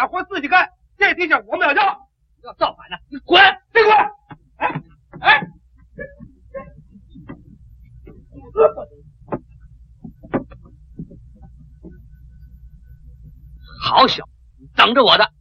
俩活自己干，这地界我们要要。 要造反呢，你滚！ 别滚！哎哎！ 好小子，你等着我的！